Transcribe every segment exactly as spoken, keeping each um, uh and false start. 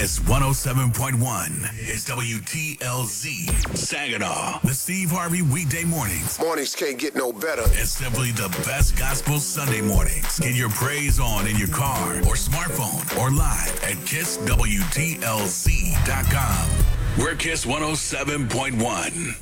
It's one oh seven point one. It's W T L Z Saginaw. The Steve Harvey weekday mornings. Mornings can't get no better. It's simply the best gospel Sunday mornings. Get your praise on in your car or smartphone or live at kiss W T L Z dot com. We're Kiss one oh seven point one.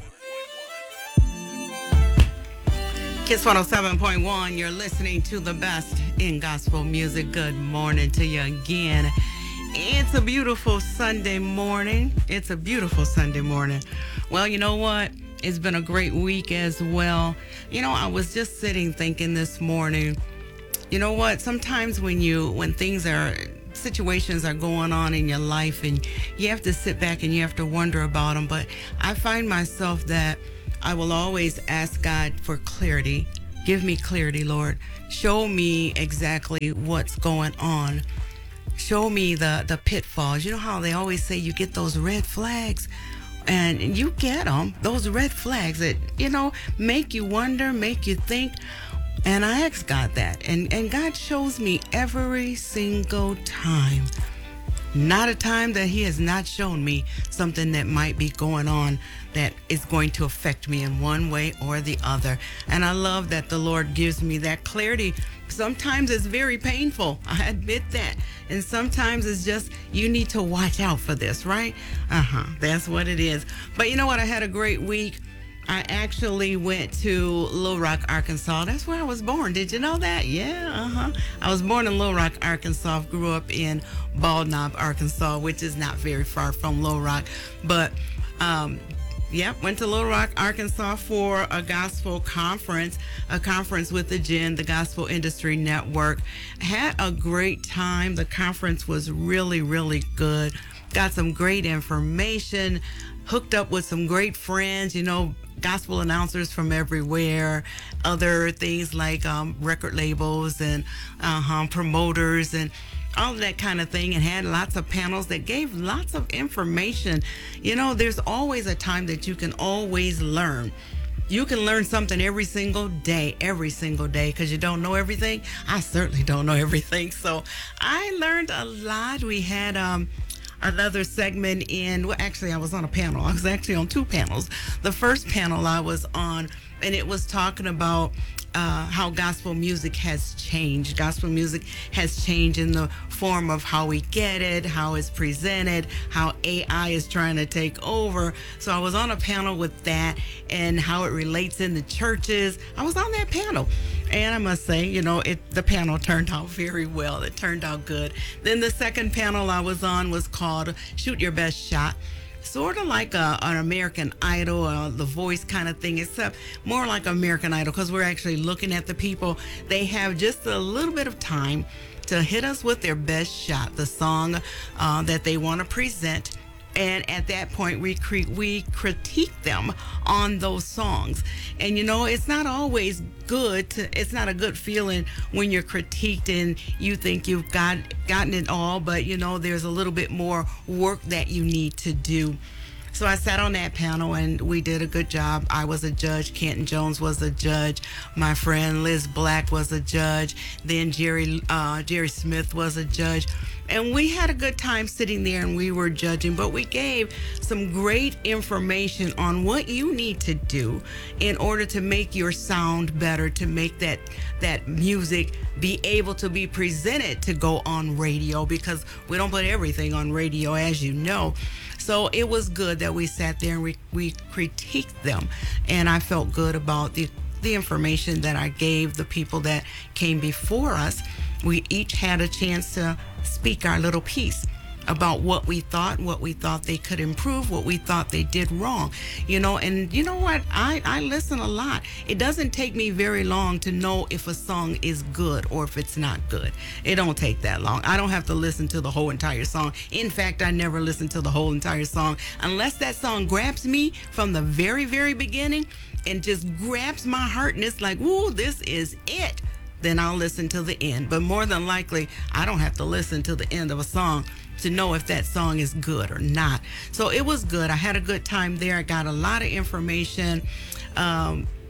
Kiss one oh seven point one, you're listening to the best in gospel music. Good morning to you again. It's a beautiful Sunday morning. It's a beautiful Sunday morning. Well, you know what? It's been a great week as well. You know, I was just sitting thinking this morning, you know what? Sometimes when you, when things are, situations are going on in your life and you have to sit back and you have to wonder about them. But I find myself that I will always ask God for clarity. Give me clarity, Lord. Show me exactly what's going on. Show me the, the pitfalls. You know how they always say you get those red flags, and you get them, those red flags that, you know, make you wonder, make you think. And I ask God that, and, and God shows me every single time. Not a time that he has not shown me something that might be going on that is going to affect me in one way or the other. And I love that the Lord gives me that clarity. Sometimes it's very painful. I admit that. And sometimes it's just, you need to watch out for this, right? Uh-huh. That's what it is. But you know what? I had a great week. I actually went to Little Rock, Arkansas. That's where I was born. Did you know that? Yeah, uh-huh. I was born in Little Rock, Arkansas. Grew up in Bald Knob, Arkansas, which is not very far from Little Rock. But, um, yeah, went to Little Rock, Arkansas for a gospel conference, a conference with the G I N, the Gospel Industry Network. Had a great time. The conference was really, really good. Got some great information. Hooked up with some great friends, you know, gospel announcers from everywhere, other things like um, record labels and uh-huh, promoters and all of that kind of thing, and had lots of panels that gave lots of information. You know, there's always a time that you can always learn. You can learn something every single day, every single day, because you don't know everything. I certainly don't know everything. So I learned a lot. We had um, another segment in, well, actually, I was on a panel. I was actually on two panels. The first panel I was on, and it was talking about uh, how gospel music has changed. Gospel music has changed in the form of how we get it, how it's presented, how A I is trying to take over. So I was on a panel with that and how it relates in the churches. I was on that panel. And I must say, you know, it the panel turned out very well. It turned out good. Then the second panel I was on was called Shoot Your Best Shot. Sort of like a, an American Idol, or The Voice kind of thing, except more like American Idol, because we're actually looking at the people. They have just a little bit of time to hit us with their best shot, the song uh, that they want to present. And at that point, we cre- we critique them on those songs. And, you know, it's not always good. To, it's not a good feeling when you're critiqued and you think you've got gotten it all. But, you know, there's a little bit more work that you need to do. So I sat on that panel and we did a good job. I was a judge. Kenton Jones was a judge. My friend Liz Black was a judge. Then Jerry uh, Jerry Smith was a judge. And we had a good time sitting there and we were judging, but we gave some great information on what you need to do in order to make your sound better, to make that that music be able to be presented to go on radio, because we don't put everything on radio, as you know. So it was good that we sat there and we, we critiqued them. And I felt good about the, the information that I gave the people that came before us. We each had a chance to speak our little piece about what we thought, what we thought they could improve, what we thought they did wrong. You know, and you know what? I, I listen a lot. It doesn't take me very long to know if a song is good or if it's not good. It don't take that long. I don't have to listen to the whole entire song. In fact, I never listen to the whole entire song unless that song grabs me from the very, very beginning and just grabs my heart and it's like, woo, this is it. Then I'll listen to the end. But more than likely, I don't have to listen to the end of a song to know if that song is good or not. So it was good. I had a good time there. I got a lot of information. Um,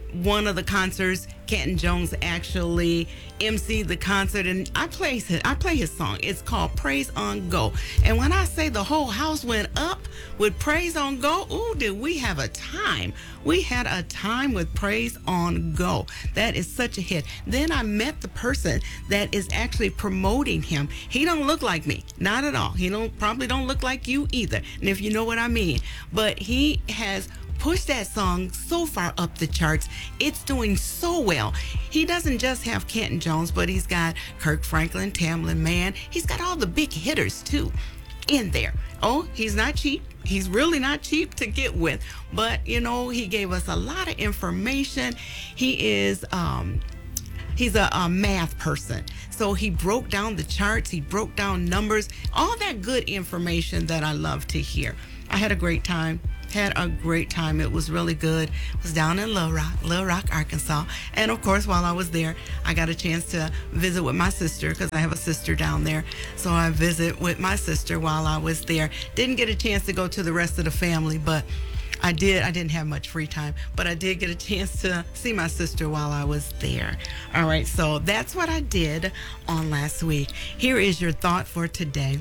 one of the concerts, Canton Jones actually emceed the concert, and I play his, I play his song. It's called Praise on Go. And when I say the whole house went up with Praise on Go, ooh, did we have a time. We had a time with Praise on Go. That is such a hit. Then I met the person that is actually promoting him. He don't look like me, not at all. He don't probably don't look like you either, and if you know what I mean. But he has pushed that song so far up the charts. It's doing so well. He doesn't just have Canton Jones, but he's got Kirk Franklin, Tamlin Mann. He's got all the big hitters too in there. Oh, he's not cheap. He's really not cheap to get with. But, you know, he gave us a lot of information. He is, um, he's a, a math person. So he broke down the charts. He broke down numbers, all that good information that I love to hear. I had a great time. Had a great time. It was really good. It was down in Little Rock, Little Rock, Arkansas. And of course, while I was there, I got a chance to visit with my sister because I have a sister down there. So I visit with my sister while I was there. Didn't get a chance to go to the rest of the family, but I did. I didn't have much free time, but I did get a chance to see my sister while I was there. All right, so that's what I did on last week. Here is your thought for today.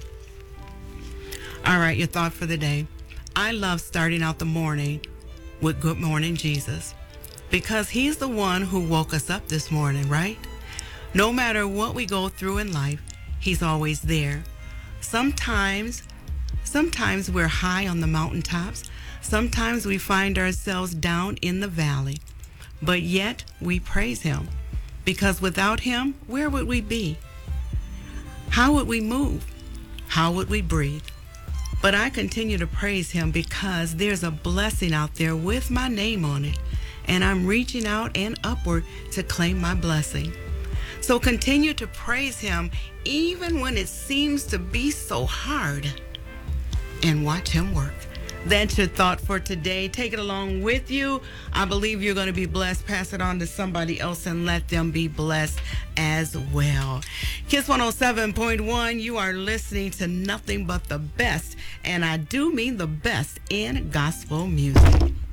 All right, your thought for the day. I love starting out the morning with Good Morning Jesus, because he's the one who woke us up this morning, right? No matter what we go through in life, he's always there. Sometimes, sometimes we're high on the mountaintops. Sometimes we find ourselves down in the valley, but yet we praise him, because without him, where would we be? How would we move? How would we breathe? But I continue to praise him because there's a blessing out there with my name on it, and I'm reaching out and upward to claim my blessing. So continue to praise him even when it seems to be so hard, and watch him work. That's your thought for today. Take it along with you. I believe you're going to be blessed. Pass it on to somebody else and let them be blessed as well. Kiss one oh seven point one, you are listening to nothing but the best, and I do mean the best in gospel music.